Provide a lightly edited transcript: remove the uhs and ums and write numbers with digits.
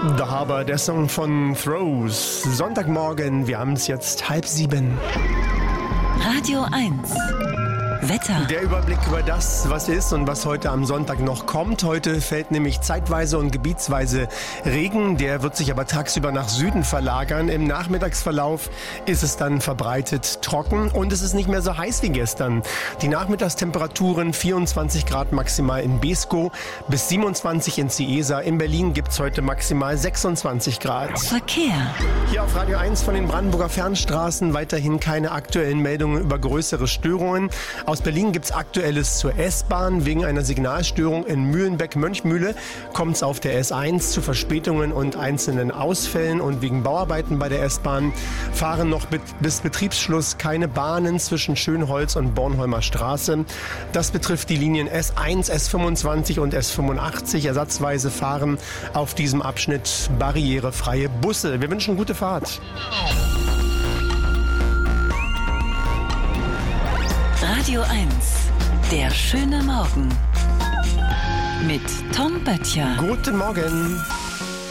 Da Harbor, der Song von Throws. Sonntagmorgen, wir haben es jetzt 6:30. Radio 1. Wetter. Der Überblick über das, was ist und was heute am Sonntag noch kommt. Heute fällt nämlich zeitweise und gebietsweise Regen. Der wird sich aber tagsüber nach Süden verlagern. Im Nachmittagsverlauf ist es dann verbreitet trocken und es ist nicht mehr so heiß wie gestern. Die Nachmittagstemperaturen 24 Grad maximal in Beeskow bis 27 in Ciesa. In Berlin gibt es heute maximal 26 Grad. Verkehr. Hier auf Radio 1 von den Brandenburger Fernstraßen weiterhin keine aktuellen Meldungen über größere Störungen. Aus Berlin gibt es Aktuelles zur S-Bahn. Wegen einer Signalstörung in Mühlenbeck-Mönchmühle kommt es auf der S1 zu Verspätungen und einzelnen Ausfällen. Und wegen Bauarbeiten bei der S-Bahn fahren noch bis Betriebsschluss keine Bahnen zwischen Schönholz und Bornholmer Straße. Das betrifft die Linien S1, S25 und S85. Ersatzweise fahren auf diesem Abschnitt barrierefreie Busse. Wir wünschen gute Fahrt. Radio 1. Der schöne Morgen. Mit Tom Böttcher. Guten Morgen.